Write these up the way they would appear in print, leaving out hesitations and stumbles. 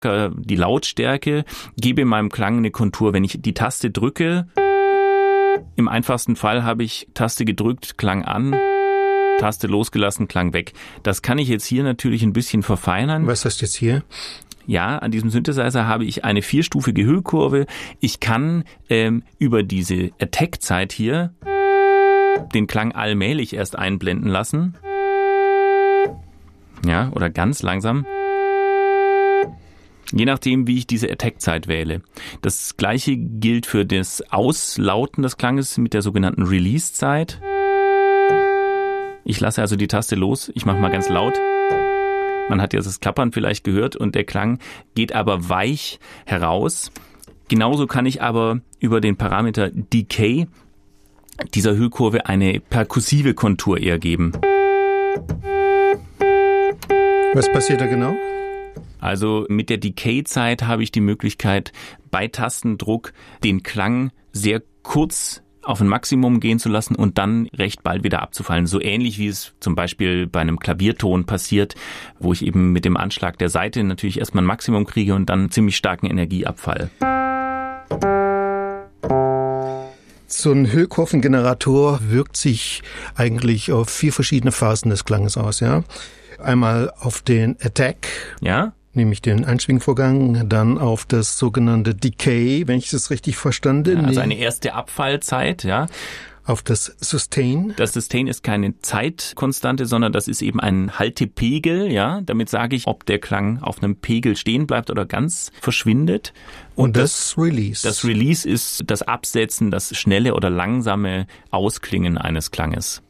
die Lautstärke, gebe meinem Klang eine Kontur. Wenn ich die Taste drücke, im einfachsten Fall habe ich Taste gedrückt, Klang an, Taste losgelassen, Klang weg. Das kann ich jetzt hier natürlich ein bisschen verfeinern. Was heißt jetzt hier? Ja, an diesem Synthesizer habe ich eine 4-stufige Hüllkurve. Ich kann über diese Attack-Zeit hier den Klang allmählich erst einblenden lassen. Ja, oder ganz langsam. Je nachdem, wie ich diese Attack-Zeit wähle. Das Gleiche gilt für das Auslauten des Klanges mit der sogenannten Release-Zeit. Ich lasse also die Taste los, ich mache mal ganz laut. Man hat ja das Klappern vielleicht gehört und der Klang geht aber weich heraus. Genauso kann ich aber über den Parameter Decay dieser Hüllkurve eine perkussive Kontur eher geben. Was passiert da genau? Also mit der Decay-Zeit habe ich die Möglichkeit, bei Tastendruck den Klang sehr kurz auf ein Maximum gehen zu lassen und dann recht bald wieder abzufallen. So ähnlich wie es zum Beispiel bei einem Klavierton passiert, wo ich eben mit dem Anschlag der Saite natürlich erstmal ein Maximum kriege und dann ziemlich starken Energieabfall. So ein Hüllkurvengenerator wirkt sich eigentlich auf 4 verschiedene Phasen des Klanges aus, ja? Einmal auf den Attack. Ja? Nämlich den Einschwingvorgang, dann auf das sogenannte Decay, wenn ich das richtig verstanden habe. Ja, also eine erste Abfallzeit, ja. Auf das Sustain. Das Sustain ist keine Zeitkonstante, sondern das ist eben ein Haltepegel, ja. Damit sage ich, ob der Klang auf einem Pegel stehen bleibt oder ganz verschwindet. Und das Release. Das Release ist das Absetzen, das schnelle oder langsame Ausklingen eines Klanges.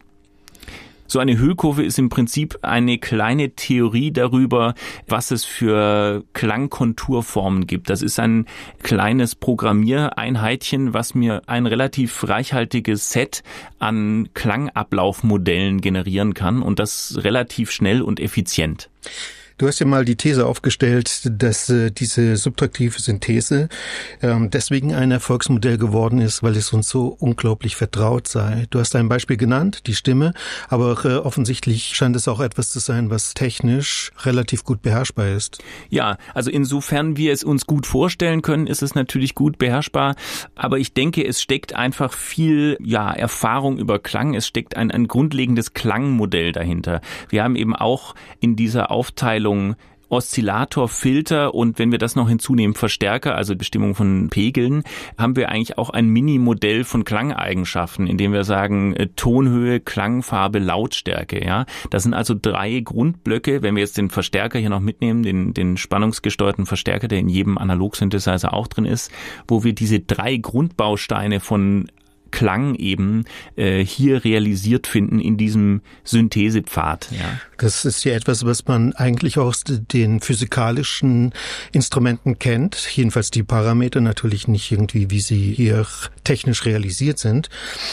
So eine Hüllkurve ist im Prinzip eine kleine Theorie darüber, was es für Klangkonturformen gibt. Das ist ein kleines Programmiereinheitchen, was mir ein relativ reichhaltiges Set an Klangablaufmodellen generieren kann und das relativ schnell und effizient. Du hast ja mal die These aufgestellt, dass diese subtraktive Synthese deswegen ein Erfolgsmodell geworden ist, weil es uns so unglaublich vertraut sei. Du hast ein Beispiel genannt, die Stimme, aber offensichtlich scheint es auch etwas zu sein, was technisch relativ gut beherrschbar ist. Ja, also insofern wir es uns gut vorstellen können, ist es natürlich gut beherrschbar, aber ich denke, es steckt einfach viel Erfahrung über Klang, es steckt ein grundlegendes Klangmodell dahinter. Wir haben eben auch in dieser Aufteilung Oszillator, Filter und wenn wir das noch hinzunehmen, Verstärker, also Bestimmung von Pegeln, haben wir eigentlich auch ein Mini-Modell von Klangeigenschaften, indem wir sagen Tonhöhe, Klangfarbe, Lautstärke. Ja, das sind also 3 Grundblöcke. Wenn wir jetzt den Verstärker hier noch mitnehmen, den spannungsgesteuerten Verstärker, der in jedem Analog-Synthesizer auch drin ist, wo wir diese 3 Grundbausteine von Klang eben hier realisiert finden in diesem Synthesepfad. Ja. Das ist ja etwas, was man eigentlich aus den physikalischen Instrumenten kennt. Jedenfalls die Parameter, natürlich nicht irgendwie, wie sie hier technisch realisiert sind.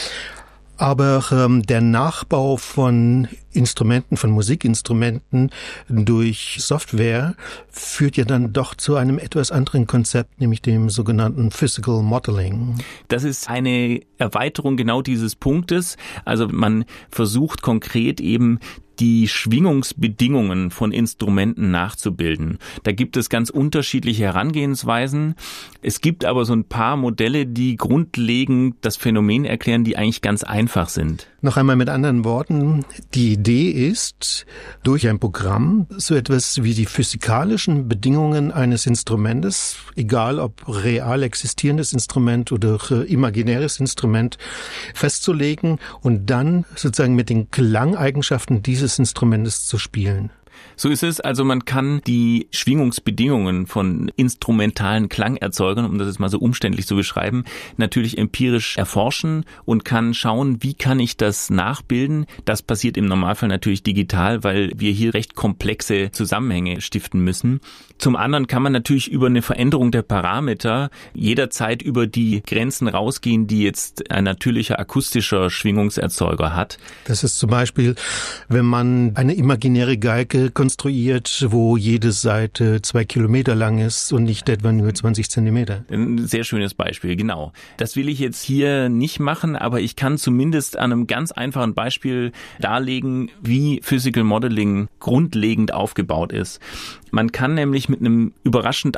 Aber der Nachbau von Instrumenten, von Musikinstrumenten durch Software führt ja dann doch zu einem etwas anderen Konzept, nämlich dem sogenannten Physical Modeling. Das ist eine Erweiterung genau dieses Punktes. Also man versucht konkret eben die Schwingungsbedingungen von Instrumenten nachzubilden. Da gibt es ganz unterschiedliche Herangehensweisen. Es gibt aber so ein paar Modelle, die grundlegend das Phänomen erklären, die eigentlich ganz einfach sind. Noch einmal mit anderen Worten, die Idee ist, durch ein Programm so etwas wie die physikalischen Bedingungen eines Instrumentes, egal ob real existierendes Instrument oder imaginäres Instrument, festzulegen und dann sozusagen mit den Klangeigenschaften dieses Instrumentes zu spielen. So ist es. Also man kann die Schwingungsbedingungen von instrumentalen Klangerzeugern, um das jetzt mal so umständlich zu beschreiben, natürlich empirisch erforschen und kann schauen, wie kann ich das nachbilden. Das passiert im Normalfall natürlich digital, weil wir hier recht komplexe Zusammenhänge stiften müssen. Zum anderen kann man natürlich über eine Veränderung der Parameter jederzeit über die Grenzen rausgehen, die jetzt ein natürlicher akustischer Schwingungserzeuger hat. Das ist zum Beispiel, wenn man eine imaginäre Geige konstruiert, wo jede Seite 2 Kilometer lang ist und nicht etwa nur 20 Zentimeter. Ein sehr schönes Beispiel, genau. Das will ich jetzt hier nicht machen, aber ich kann zumindest an einem ganz einfachen Beispiel darlegen, wie Physical Modeling grundlegend aufgebaut ist. Man kann nämlich mit einem überraschend